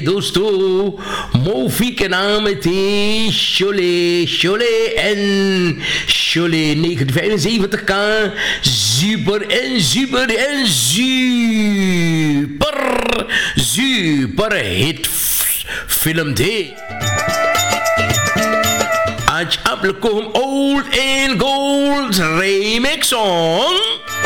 दोस्तों मूवी के नाम थे शोले शोले en शोले 1975 का super en super hit film थे. आज आप लोग को हम old and gold remake song